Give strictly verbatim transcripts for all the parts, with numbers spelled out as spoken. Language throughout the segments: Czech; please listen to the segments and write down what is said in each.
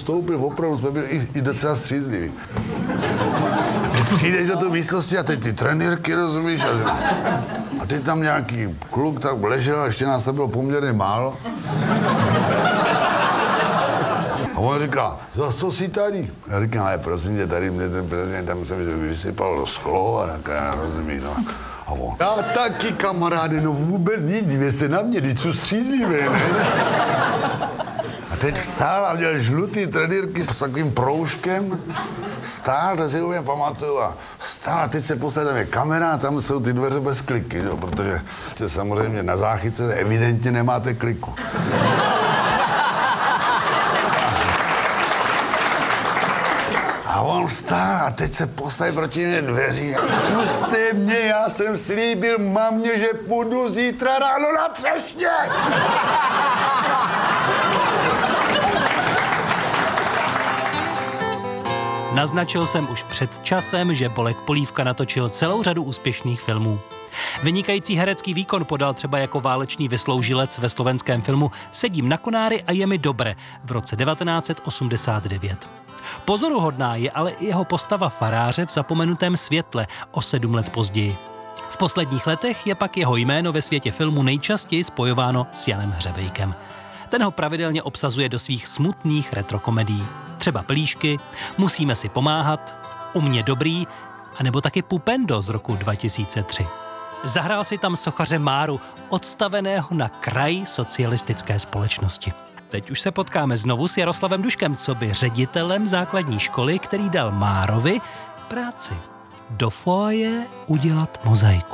vstoupil, opravdu jsme byli i, i docela střízliví. Teď přijdeš do té místnosti a teď ty trenérky, rozumíš? A, a teď tam nějaký kluk tak ležel, a ještě nás tam bylo poměrně málo. A on říká, za co jsi tady? Já říkám, ale prosím tě, tady mě ten prezident tam jsem vysypal do sklo a tak, já rozumím, no. A on, já taky, kamaráde, no vůbec nic, dívej se na mě, teď jsou střízlivé, ne? A teď vstál a měl žlutý trenýrky s takovým proužkem. Stál, to si úplně pamatuju, a stál a teď se postavil, tam je kamera a tam jsou ty dveře bez kliky, jo, protože to samozřejmě na záchytce evidentně nemáte kliku. A on vstál a teď se postaví proti mě dveří. Puste mě, já jsem slíbil mamě, že půjdu zítra ráno na třešně. Naznačil jsem už před časem, že Bolek Polívka natočil celou řadu úspěšných filmů. Vynikající herecký výkon podal třeba jako válečný vysloužilec ve slovenském filmu Sedím na konári a je mi dobré v roce devatenáct set osmdesát devět. Pozoruhodná je ale i jeho postava faráře v Zapomenutém světle o sedm let později. V posledních letech je pak jeho jméno ve světě filmu nejčastěji spojováno s Janem Hřebejkem. Ten ho pravidelně obsazuje do svých smutných retrokomedií. Třeba Plíšky, Musíme si pomáhat, U mě dobrý, anebo taky Pupendo z roku dva tisíce tři. Zahrál si tam sochaře Máru, odstaveného na kraji socialistické společnosti. Teď už se potkáme znovu s Jaroslavem Duškem, coby ředitelem základní školy, který dal Márovi práci. Do foaje udělat mozaiku.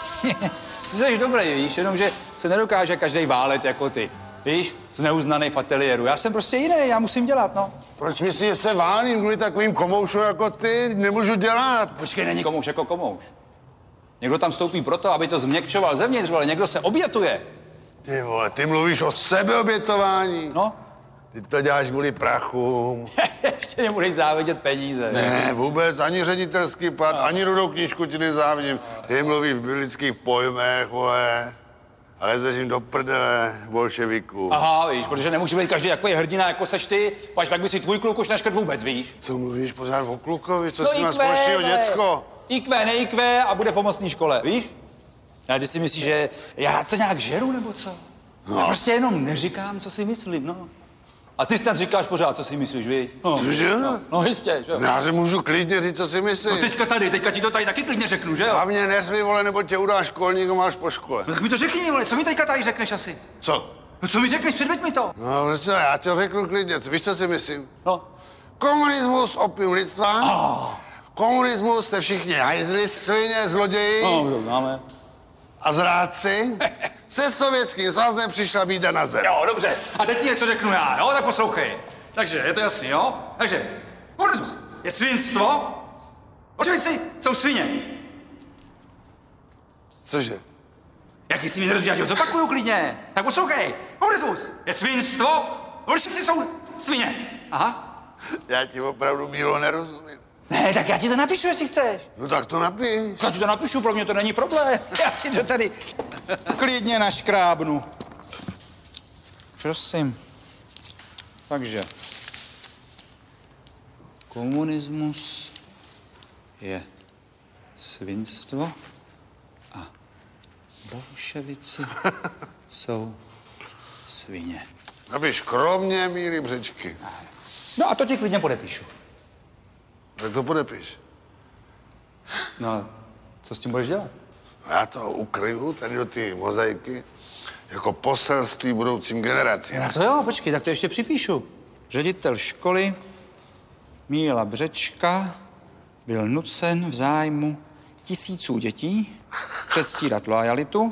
Ty jsi dobrý, víš, jenomže se nedokáže každej válet jako ty. Víš, zneuznaný v ateliéru. Já jsem prostě jiný, já musím dělat, no. Proč myslíš, že se válím kvůli takovým komoušům jako ty? Nemůžu dělat. Počkej, není komouš jako komouš. Někdo tam vstoupí proto, aby to změkčoval zevnitř, ale někdo se obětuje. Ty vole, ty mluvíš o sebeobětování. No. Ty to děláš kvůli prachům. Ještě nebudeš závidět peníze. Ne, vůbec, ani ředitelský plat, no. Ani rudou knížku ti nezávidím. Ty mluví v biblických pojmech, vole. Ale lezeš jim do prdele bolševiků. Aha, víš, protože nemůže být každý takový hrdina, jako seš ty, pač pak by si tvůj kluk už neškrt vůbec, víš? Co mluvíš pořád o klukovi? Co no si má společného děcko? I Q, ne I Q a bude v pomocné škole, víš? A ty si myslíš, že já to nějak žeru, nebo co? No. Já prostě jenom neříkám, co si myslím, no. A ty snad říkáš pořád, co si myslíš, víš? No. Cože? No, no jistě, že jo? Já si můžu klidně říct, co si myslím. No teďka tady, teďka ti to tady taky klidně řeknu, že jo? Hlavně neřvi, vole, nebo tě udá školník a máš po škole. No tak mi to řekni, vole, co mi teďka tady řekneš asi? Co? No co mi řekneš, předveď mi to. No, co, já ti řeknu klidně, víš, co si myslím? No. Komunismus, opium lidstva. Oh. Komunismus, jste všichni hajzli, svině, zloději. No, to známe. A zrádci. Se Sovětským svazem přišla bída na zem. Jo, dobře. A teď ti něco řeknu já, jo? Tak poslouchej. Takže, je to jasný, jo? Takže, komunismus je svinstvo. Očividci jsou svině. Cože? Jaký si mi nerozdíl, já ti ho zopakuju klidně. Tak poslouchej. Komunismus je svinstvo. Očividci jsou svině. Aha. Já ti opravdu, Mílo, nerozumím. Ne, tak já ti to napíšu, jestli chceš. No tak to napiš. Já ti to napíšu, pro mě to není problém. Já ti to tady klidně naškrábnu. Prosím. Takže. Komunismus je svinstvo a bolševici jsou svině. Napiš kromě Míry Břečky. No a to ti klidně podepíšu. Tak to podepiš. No a co s tím budeš dělat? Já to ukryju tady do ty mozaiky jako poselství budoucím generacím. No to jo, počkej, tak to ještě připíšu. Ředitel školy Míla Břečka byl nucen v zájmu tisíců dětí předstírat lojalitu,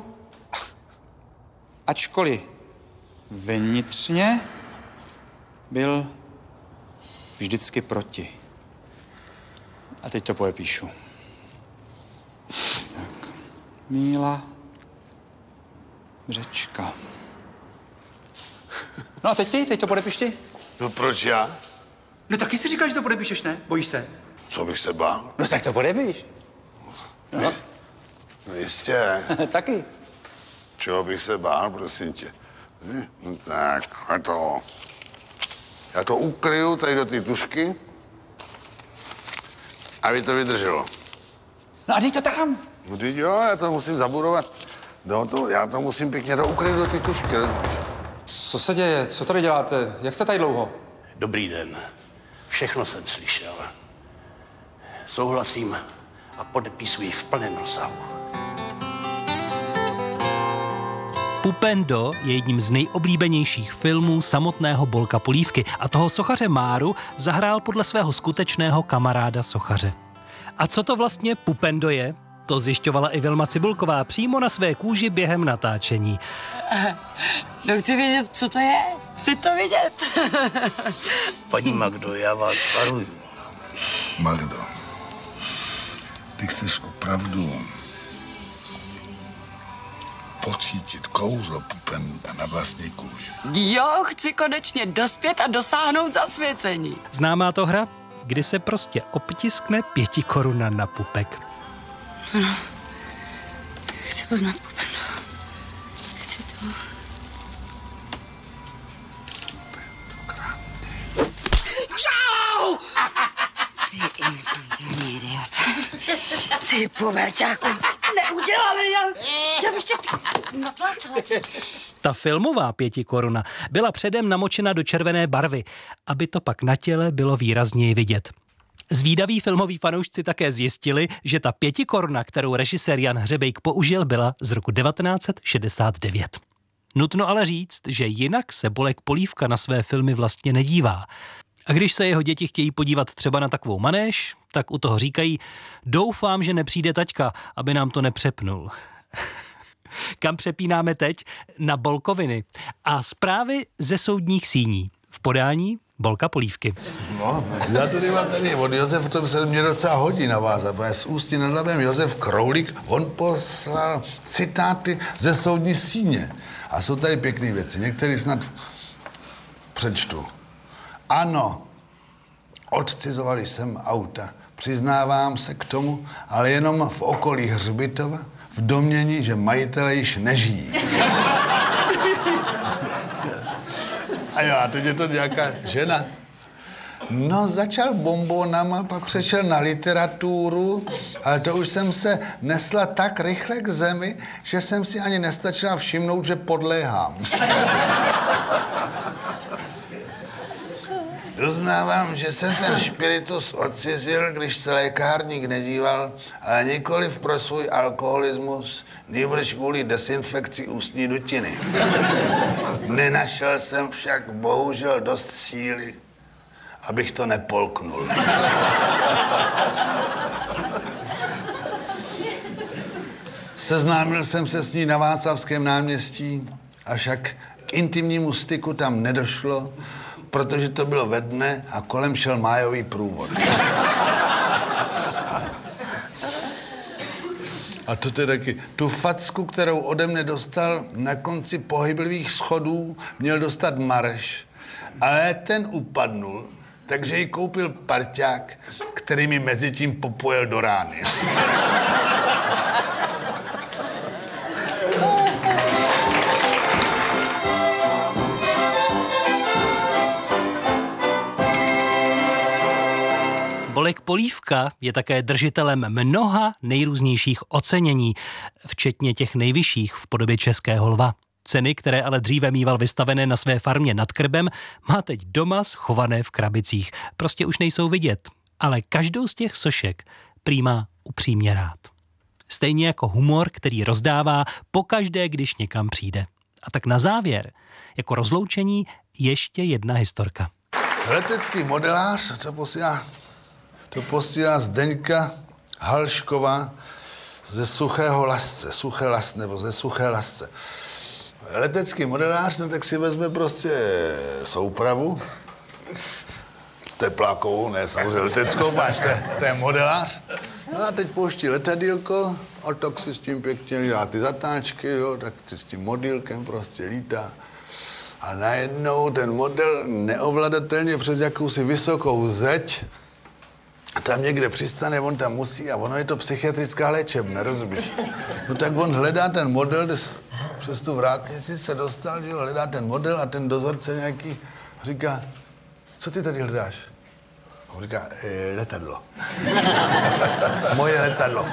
ačkoliv vnitřně byl vždycky proti. A teď to podepíšu. Tak, Míla Břečka. No a teď ty, teď to podepiš ty. No proč já? No taky si říkal, že to podepíšeš, ne? Bojíš se? Co bych se bál? No tak to podepíš. No. No jistě. Taky. Čeho bych se bál, prosím tě? No tak, a to... Já to ukryju tady do té tušky, aby to vydrželo. No a dej to tam. No teď jo, já to musím zaburovat. No to, já to musím pěkně do ukryt do té tušky, rozumíš? Co se děje? Co tady děláte? Jak jste tady dlouho? Dobrý den. Všechno jsem slyšel. Souhlasím a podepisuji v plném rozsahu. Pupendo je jedním z nejoblíbenějších filmů samotného Bolka Polívky a toho sochaře Máru zahrál podle svého skutečného kamaráda sochaře. A co to vlastně Pupendo je? To zjišťovala i Vilma Cibulková přímo na své kůži během natáčení. No chci vědět, co to je. Chci to vidět. Paní Magdo, já vás varuju. Magdo, ty chceš opravdu pocítit kouzlo Pupenda na vlastní kůži. Jo, chci konečně dospět a dosáhnout zasvěcení. Známá to hra, kdy se prostě obtiskne pěti koruna na pupek. Ano, chci poznat Pupendo. Chci to. Čau! Ty infantilní idiot. Ty puberťáku. Neudělali, já, já bych tě naplácala. Ta filmová pěti koruna byla předem namočena do červené barvy, aby to pak na těle bylo výrazněji vidět. Zvídaví filmoví fanoušci také zjistili, že ta pěti koruna, kterou režisér Jan Hřebejk použil, byla z roku devatenáct set šedesát devět. Nutno ale říct, že jinak se Bolek Polívka na své filmy vlastně nedívá. A když se jeho děti chtějí podívat třeba na takovou manéž, tak u toho říkají, doufám, že nepřijde taťka, aby nám to nepřepnul. Kam přepínáme teď? Na Bolkoviny a zprávy ze soudních síní v podání Bolka Polívky. No, já tady mám tady od Josef, to se mě docela hodí navázat, protože z Ústí nad Labem Josef Kroulík, on poslal citáty ze soudní síně. A jsou tady pěkné věci, některé snad přečtu. Ano, odcizovali jsem auta, přiznávám se k tomu, ale jenom v okolí hřbitova, v domnění, že majitele již nežijí. A jo, a teď je to nějaká žena. No, začal bombonama, pak přešel na literaturu, ale to už jsem se nesla tak rychle k zemi, že jsem si ani nestačila všimnout, že podléhám. Doznávám, že se ten špiritus odcizil, když se lékárník nedíval, ale nikoliv pro svůj alkoholismus, nýbrž kvůli desinfekci ústní dutiny. Nenašel jsem však bohužel dost síly, abych to nepolknul. Seznámil jsem se s ní na Václavském náměstí, avšak k intimnímu styku tam nedošlo, protože to bylo ve dne a kolem šel májový průvod. A to je taky. Tu facku, kterou ode mne dostal na konci pohyblivých schodů, měl dostat Mareš. Ale ten upadnul, takže ji koupil parťák, který mi mezi tím popojil do rány. Bolek Polívka je také držitelem mnoha nejrůznějších ocenění, včetně těch nejvyšších v podobě Českého lva. Ceny, které ale dříve mýval vystavené na své farmě nad Krbem, má teď doma schované v krabicích. Prostě už nejsou vidět, ale každou z těch sošek prý má upřímně rád. Stejně jako humor, který rozdává pokaždé, když někam přijde. A tak na závěr, jako rozloučení, ještě jedna historka. Letecký modelář, co posílá, to posílá Zdeňka Halšková ze Suchého Lasce, Suché Lasce, nebo ze Suché Lasce. Letecký modelář, no tak si vezme prostě soupravu, teplákovou, ne samozřejmě leteckou, máš, to je, to je modelář. No a teď pouští letadýlko a tak si s tím pěkně dělá ty zatáčky, jo, tak si s tím modýlkem prostě lítá. A najednou ten model neovladatelně přes jakousi vysokou zeď a tam někde přistane, on tam musí a ono je to psychiatrická léčebna, rozumíš? No tak on hledá ten model, přes tu vrátnici se dostal, že jo, hledá ten model a ten dozorce nějaký říká, co ty tady hledáš? On říká, e, letadlo. Moje letadlo.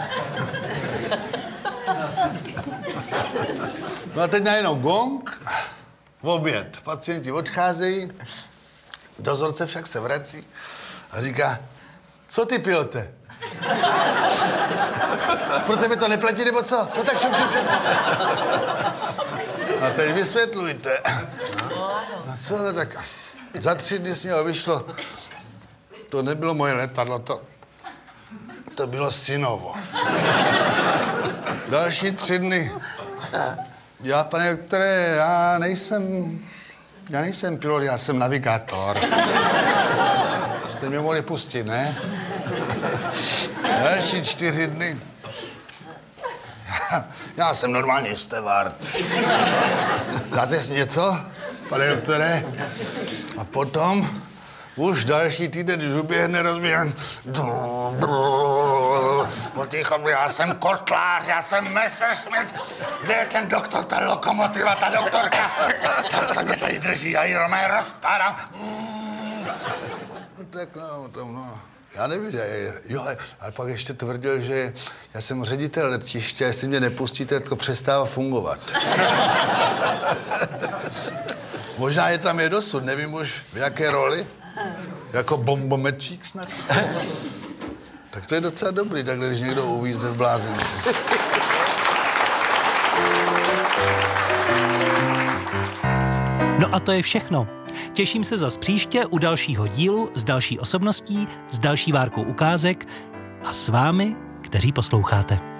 No a teď najednou gong, v oběd, pacienti odcházejí, dozorce však se vrací a říká, co ty, pilote? Pro tebe to neplatí, nebo co? No tak šup, šup, šup. A teď vysvětlujte. No co, no tak za tři dny z něho vyšlo, to nebylo moje letadlo, to, to bylo synovo. Další tři dny. Já, pane doktore, já nejsem, já nejsem pilot, já jsem navigátor. Jste mě mohli pustit, ne? Další čtyři dny. Já, já jsem normální steward. Dáte si něco, pane doktore? A potom už další týden, když uběhne, rozběhne. Poticho, já jsem kotlář, já jsem Messerschmitt. Kde je ten doktor, ta lokomotiva, ta doktorka? Ta, co mě tady drží, já ji rovně rozpádám. No tak no, tam no. Já nevím, že, jo, ale pak ještě tvrdil, že já jsem ředitel letiště, jestli mě nepustíte, to přestává fungovat. Možná je tam je dosud, nevím už v jaké roli. Jako bombomečík snad. Tak to je docela dobrý, takhle, když někdo uvízne v blázinci. No a to je všechno. Těším se zas příště u dalšího dílu s další osobností, s další várkou ukázek a s vámi, kteří posloucháte.